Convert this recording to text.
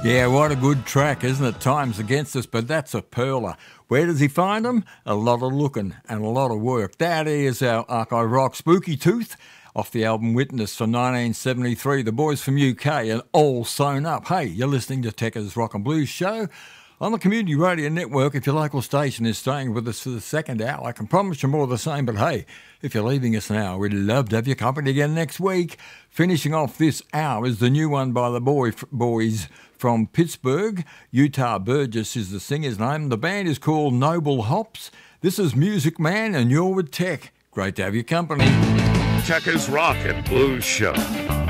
Yeah, what a good track, isn't it? Time's against us, but that's a pearler. Where does he find them? A lot of looking and a lot of work. That is our archive rock, Spooky Tooth, off the album Witness from 1973. The boys from UK and All Sewn Up. Hey, you're listening to Tekka's Rock and Blues Show on the Community Radio Network. If your local station is staying with us for the second hour, I can promise you more of the same, but hey, if you're leaving us now, we'd love to have your company again next week. Finishing off this hour is the new one by the boys from Pittsburgh. Utah Burgess is the singer's name. The band is called Noble Hops. This is Music Man, and you're with Tech. Great to have your company. Tekka's Rock and Blues Show.